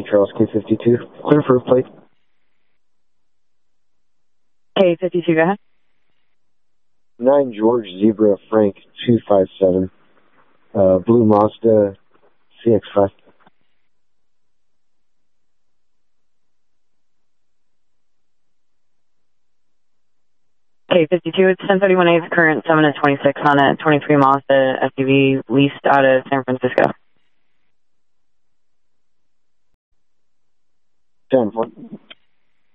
Charles K52. Clear for plate. K52, go ahead. 9 George Zebra Frank 257. Blue Mazda CX5. K52, it's 1031A, current 7 to 26 on a 23 Mazda SUV leased out of San Francisco. 10-4.